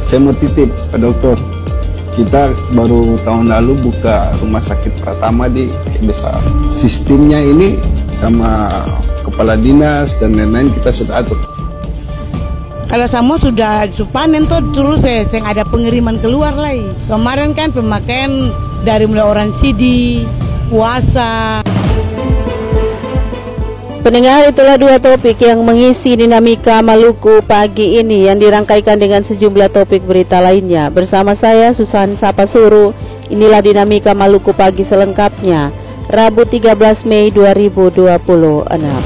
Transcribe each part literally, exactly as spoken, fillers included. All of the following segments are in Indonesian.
Saya mau titip Pak Dokter, kita baru tahun lalu buka rumah sakit pertama di desa. Sistemnya ini sama kepala dinas dan lain-lain kita sudah atur. Kalau semua sudah panen tuh terus saya, saya ada pengiriman keluar lagi. Kemarin kan pemakaian dari mulai orang sidi, puasa. Pendengar, itulah dua topik yang mengisi dinamika Maluku pagi ini yang dirangkaikan dengan sejumlah topik berita lainnya. Bersama saya Susan Sapasuru, inilah dinamika Maluku pagi selengkapnya, Rabu tiga belas Mei dua ribu dua puluh enam.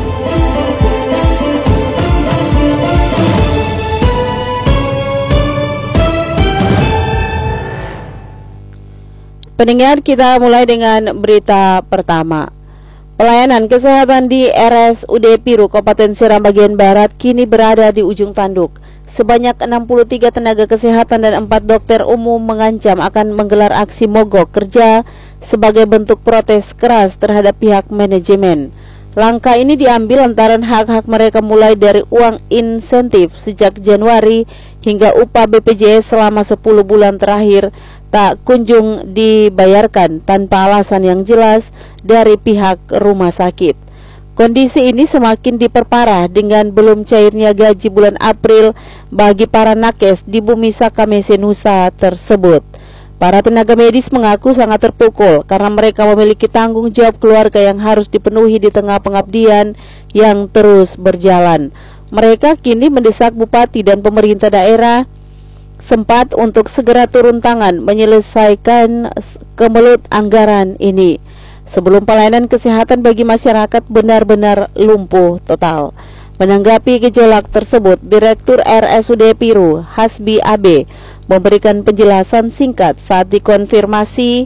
Pendengar, kita mulai dengan berita pertama. Pelayanan kesehatan di R S U D Piru, Kabupaten Seram bagian Barat kini berada di ujung tanduk. Sebanyak enam puluh tiga tenaga kesehatan dan empat dokter umum mengancam akan menggelar aksi mogok kerja sebagai bentuk protes keras terhadap pihak manajemen. Langkah ini diambil lantaran hak-hak mereka mulai dari uang insentif sejak Januari hingga upah B P J S selama sepuluh bulan terakhir tak kunjung dibayarkan tanpa alasan yang jelas dari pihak rumah sakit. Kondisi ini semakin diperparah dengan belum cairnya gaji bulan April bagi para nakes di Bumi Saka Mese Nusa tersebut. Para tenaga medis mengaku sangat terpukul karena mereka memiliki tanggung jawab keluarga yang harus dipenuhi di tengah pengabdian yang terus berjalan. Mereka kini mendesak bupati dan pemerintah daerah sempat untuk segera turun tangan menyelesaikan kemelut anggaran ini sebelum pelayanan kesehatan bagi masyarakat benar-benar lumpuh total. Menanggapi gejolak tersebut, Direktur R S U D Piru, Hasbi A B, memberikan penjelasan singkat saat dikonfirmasi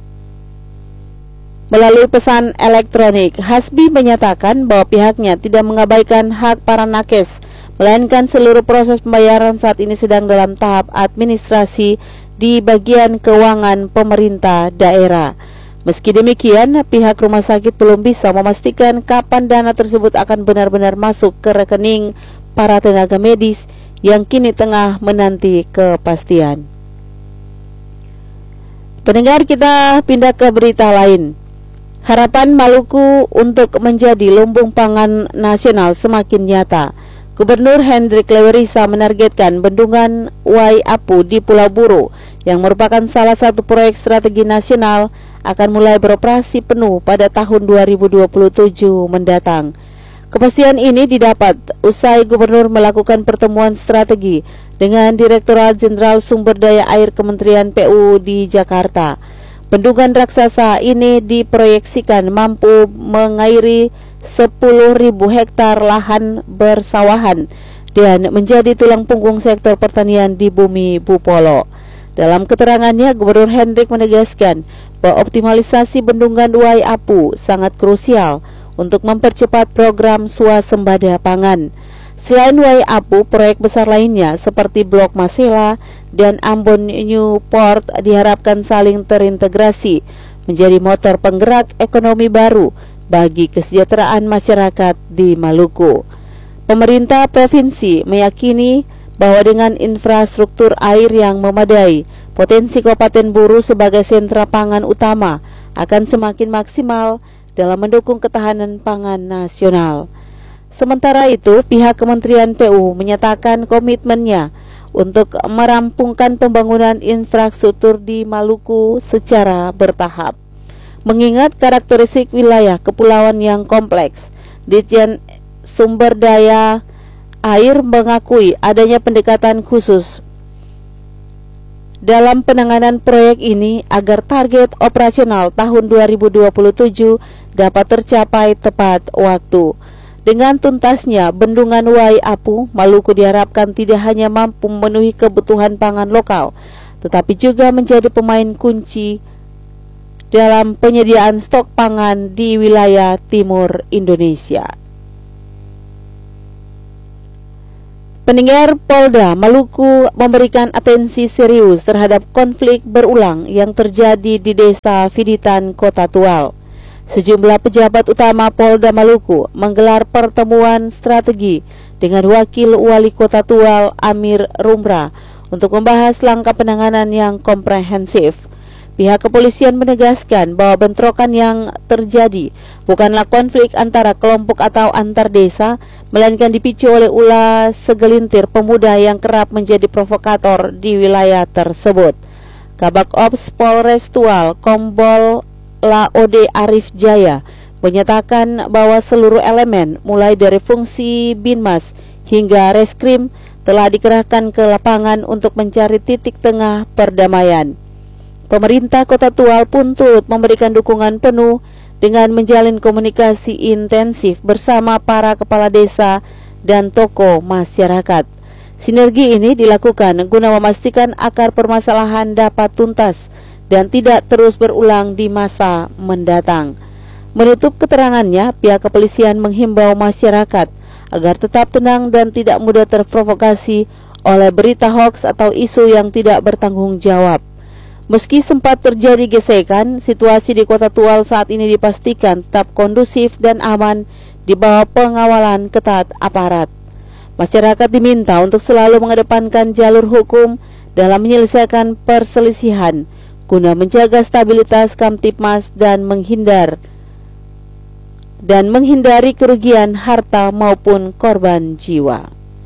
melalui pesan elektronik. Hasbi menyatakan bahwa pihaknya tidak mengabaikan hak para nakes, melainkan seluruh proses pembayaran saat ini sedang dalam tahap administrasi di bagian keuangan pemerintah daerah. Meski demikian, pihak rumah sakit belum bisa memastikan kapan dana tersebut akan benar-benar masuk ke rekening para tenaga medis yang kini tengah menanti kepastian. Pendengar, kita pindah ke berita lain. Harapan Maluku untuk menjadi lumbung pangan nasional semakin nyata. Gubernur Hendrik Lewerisa menargetkan bendungan Wai Apu di Pulau Buru yang merupakan salah satu proyek strategi nasional akan mulai beroperasi penuh pada tahun dua ribu dua puluh tujuh mendatang. Kepastian ini didapat usai Gubernur melakukan pertemuan strategi dengan Direktorat Jenderal Sumber Daya Air Kementerian P U di Jakarta. Bendungan raksasa ini diproyeksikan mampu mengairi sepuluh ribu hektar lahan bersawahan dan menjadi tulang punggung sektor pertanian di Bumi Bupolo. Dalam keterangannya, Gubernur Hendrik menegaskan bahwa optimalisasi bendungan Wai Apu sangat krusial untuk mempercepat program swasembada pangan. Selain Wai Apu, proyek besar lainnya seperti Blok Masela dan Ambon New Port diharapkan saling terintegrasi menjadi motor penggerak ekonomi baru bagi kesejahteraan masyarakat di Maluku. Pemerintah provinsi meyakini bahwa dengan infrastruktur air yang memadai, potensi Kabupaten Buru sebagai sentra pangan utama akan semakin maksimal dalam mendukung ketahanan pangan nasional. Sementara itu, pihak Kementerian P U menyatakan komitmennya untuk merampungkan pembangunan infrastruktur di Maluku secara bertahap. Mengingat karakteristik wilayah kepulauan yang kompleks, Ditjen Sumber Daya Air mengakui adanya pendekatan khusus dalam penanganan proyek ini agar target operasional tahun dua ribu dua puluh tujuh dapat tercapai tepat waktu. Dengan tuntasnya bendungan Wai Apu, Maluku diharapkan tidak hanya mampu memenuhi kebutuhan pangan lokal, tetapi juga menjadi pemain kunci dalam penyediaan stok pangan di wilayah timur Indonesia. Pendengar, Polda Maluku memberikan atensi serius terhadap konflik berulang yang terjadi di Desa Fiditan, Kota Tual. Sejumlah pejabat utama Polda Maluku menggelar pertemuan strategi dengan Wakil Wali Kota Tual Amir Rumra untuk membahas langkah penanganan yang komprehensif. Pihak kepolisian menegaskan bahwa bentrokan yang terjadi bukanlah konflik antara kelompok atau antar desa, melainkan dipicu oleh ulah segelintir pemuda yang kerap menjadi provokator di wilayah tersebut. Kabak Ops Polres Tual, Kombol Laode Arif Jaya, menyatakan bahwa seluruh elemen mulai dari fungsi Binmas hingga Reskrim telah dikerahkan ke lapangan untuk mencari titik tengah perdamaian. Pemerintah Kota Tual pun turut memberikan dukungan penuh dengan menjalin komunikasi intensif bersama para kepala desa dan tokoh masyarakat. Sinergi ini dilakukan guna memastikan akar permasalahan dapat tuntas dan tidak terus berulang di masa mendatang. Menutup keterangannya, pihak kepolisian menghimbau masyarakat agar tetap tenang dan tidak mudah terprovokasi oleh berita hoaks atau isu yang tidak bertanggung jawab. Meski sempat terjadi gesekan, situasi di Kota Tual saat ini dipastikan tetap kondusif dan aman di bawah pengawalan ketat aparat. Masyarakat diminta untuk selalu mengedepankan jalur hukum dalam menyelesaikan perselisihan guna menjaga stabilitas Kamtipmas dan menghindar dan menghindari kerugian harta maupun korban jiwa.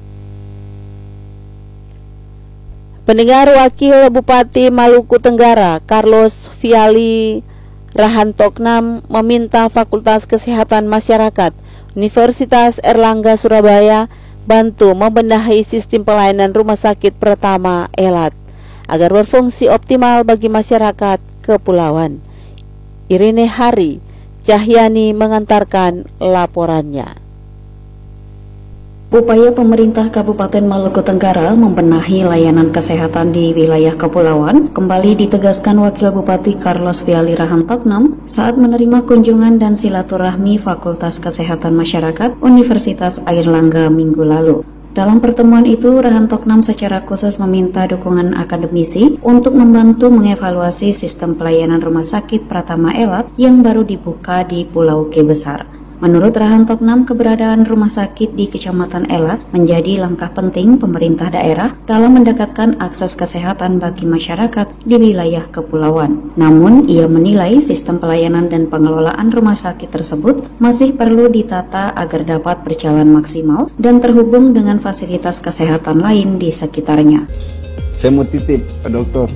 Pendengar, Wakil Bupati Maluku Tenggara Carlos Viali Rahantoknam meminta Fakultas Kesehatan Masyarakat Universitas Erlangga Surabaya bantu membenahi sistem pelayanan Rumah Sakit Pratama Elat agar berfungsi optimal bagi masyarakat kepulauan. Irene Hari Cahyani mengantarkan laporannya. Upaya pemerintah Kabupaten Maluku Tenggara membenahi layanan kesehatan di wilayah kepulauan kembali ditegaskan Wakil Bupati Carlos Viali Rahantoknam saat menerima kunjungan dan silaturahmi Fakultas Kesehatan Masyarakat Universitas Airlangga minggu lalu. Dalam pertemuan itu, Rahantoknam secara khusus meminta dukungan akademisi untuk membantu mengevaluasi sistem pelayanan Rumah Sakit Pratama Elat yang baru dibuka di Pulau K Besar. Menurut Rahantoknam, keberadaan rumah sakit di Kecamatan Elat menjadi langkah penting pemerintah daerah dalam mendekatkan akses kesehatan bagi masyarakat di wilayah kepulauan. Namun, ia menilai sistem pelayanan dan pengelolaan rumah sakit tersebut masih perlu ditata agar dapat berjalan maksimal dan terhubung dengan fasilitas kesehatan lain di sekitarnya. Saya mau titip Pak Dokter,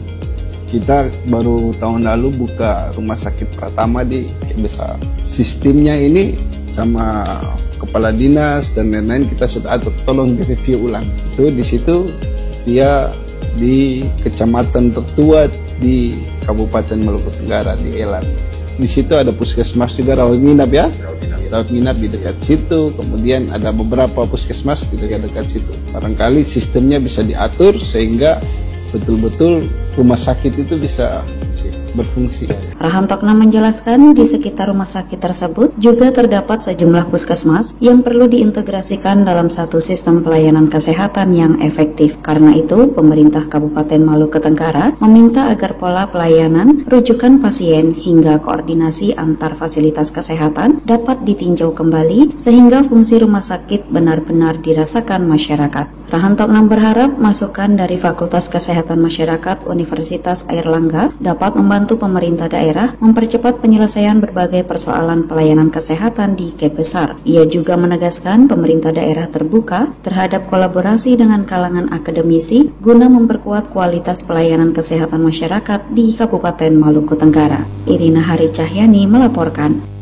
kita baru tahun lalu buka rumah sakit Pratama di Besar. Sistemnya ini sama kepala dinas dan lain-lain kita sudah atur, tolong direview ulang. Itu di situ dia di kecamatan tertua di Kabupaten Maluku Tenggara di Elat. Di situ ada puskesmas juga, rawat minap ya, rawat minap di dekat situ. Kemudian ada beberapa puskesmas di dekat-dekat situ. Barangkali sistemnya bisa diatur sehingga betul-betul rumah sakit itu bisa berfungsi. Rahantoknam menjelaskan di sekitar rumah sakit tersebut juga terdapat sejumlah puskesmas yang perlu diintegrasikan dalam satu sistem pelayanan kesehatan yang efektif. Karena itu, pemerintah Kabupaten Maluku Tenggara meminta agar pola pelayanan, rujukan pasien hingga koordinasi antar fasilitas kesehatan dapat ditinjau kembali sehingga fungsi rumah sakit benar-benar dirasakan masyarakat. Rahantoknam berharap masukan dari Fakultas Kesehatan Masyarakat Universitas Airlangga dapat membantu pemerintah daerah mempercepat penyelesaian berbagai persoalan pelayanan kesehatan di K Besar. Ia juga menegaskan pemerintah daerah terbuka terhadap kolaborasi dengan kalangan akademisi guna memperkuat kualitas pelayanan kesehatan masyarakat di Kabupaten Maluku Tenggara. Irina Hari Cahyani melaporkan.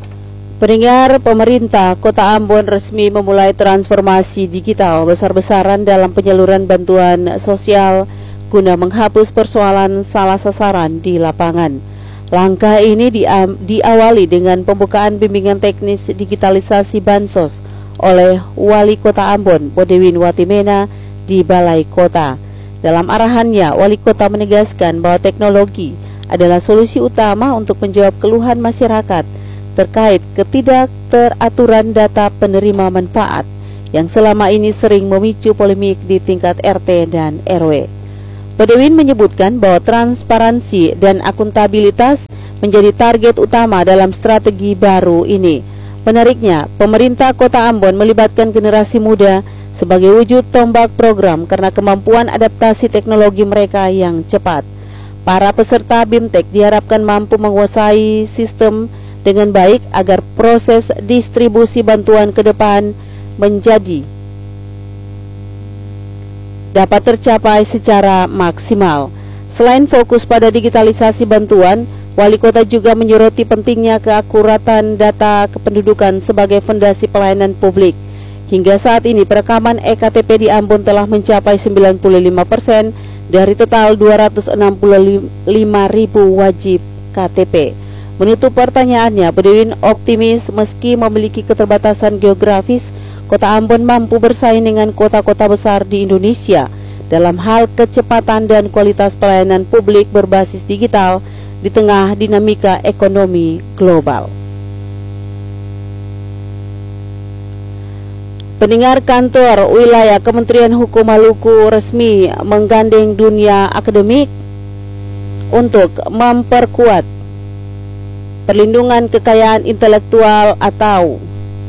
Pendengar, pemerintah Kota Ambon resmi memulai transformasi digital besar-besaran dalam penyaluran bantuan sosial guna menghapus persoalan salah sasaran di lapangan. Langkah ini dia, diawali dengan pembukaan bimbingan teknis digitalisasi Bansos oleh Wali Kota Ambon, Bodewin Watimena, di Balai Kota. Dalam arahannya, Wali Kota menegaskan bahwa teknologi adalah solusi utama untuk menjawab keluhan masyarakat terkait ketidakteraturan data penerima manfaat yang selama ini sering memicu polemik di tingkat R T dan R W. Bodewin menyebutkan bahwa transparansi dan akuntabilitas menjadi target utama dalam strategi baru ini. Menariknya, pemerintah Kota Ambon melibatkan generasi muda sebagai wujud tombak program karena kemampuan adaptasi teknologi mereka yang cepat. Para peserta BIMTEK diharapkan mampu menguasai sistem dengan baik agar proses distribusi bantuan ke depan menjadi dapat tercapai secara maksimal. Selain fokus pada digitalisasi bantuan, Wali Kota juga menyoroti pentingnya keakuratan data kependudukan sebagai fondasi pelayanan publik. Hingga saat ini perekaman E K T P di Ambon telah mencapai sembilan puluh lima persen dari total dua ratus enam puluh lima ribu wajib K T P. Menutup pertanyaannya, Bedouin optimis meski memiliki keterbatasan geografis, Kota Ambon mampu bersaing dengan kota-kota besar di Indonesia dalam hal kecepatan dan kualitas pelayanan publik berbasis digital di tengah dinamika ekonomi global. Pendengar, kantor wilayah Kementerian Hukum Maluku resmi menggandeng dunia akademik untuk memperkuat perlindungan kekayaan intelektual atau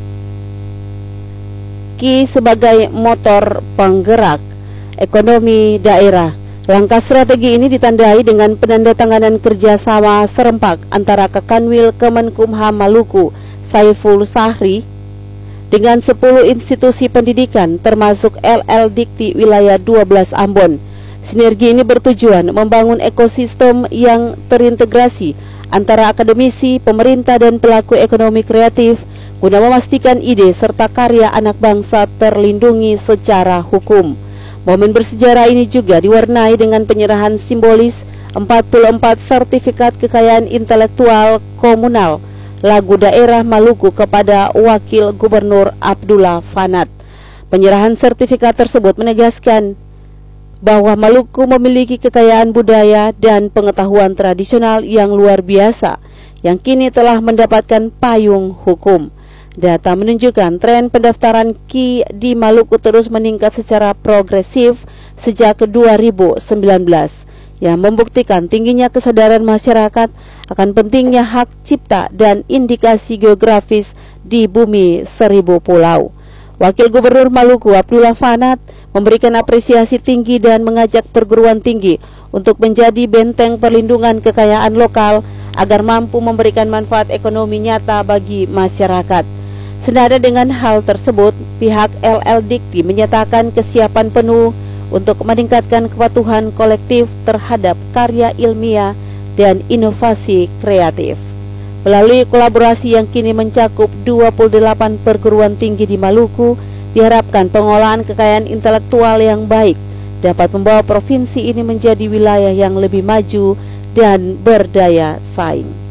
K I sebagai motor penggerak ekonomi daerah. Langkah strategi ini ditandai dengan penandatanganan kerjasama serempak antara Kakanwil Kemenkumham Maluku Saiful Sahri dengan sepuluh institusi pendidikan termasuk L L Dikti wilayah dua belas Ambon. Sinergi ini bertujuan membangun ekosistem yang terintegrasi antara akademisi, pemerintah dan pelaku ekonomi kreatif guna memastikan ide serta karya anak bangsa terlindungi secara hukum. Momen bersejarah ini juga diwarnai dengan penyerahan simbolis empat puluh empat sertifikat kekayaan intelektual komunal lagu daerah Maluku kepada Wakil Gubernur Abdullah Fanat. Penyerahan sertifikat tersebut menegaskan bahwa Maluku memiliki kekayaan budaya dan pengetahuan tradisional yang luar biasa yang kini telah mendapatkan payung hukum. Data menunjukkan tren pendaftaran K I di Maluku terus meningkat secara progresif sejak dua ribu sembilan belas, yang membuktikan tingginya kesadaran masyarakat akan pentingnya hak cipta dan indikasi geografis di bumi seribu pulau. Wakil Gubernur Maluku Abdullah Fanat memberikan apresiasi tinggi dan mengajak perguruan tinggi untuk menjadi benteng perlindungan kekayaan lokal agar mampu memberikan manfaat ekonomi nyata bagi masyarakat. Senada dengan hal tersebut, pihak L L Dikti menyatakan kesiapan penuh untuk meningkatkan kepatuhan kolektif terhadap karya ilmiah dan inovasi kreatif. Melalui kolaborasi yang kini mencakup dua puluh delapan perguruan tinggi di Maluku, diharapkan pengolahan kekayaan intelektual yang baik dapat membawa provinsi ini menjadi wilayah yang lebih maju dan berdaya saing.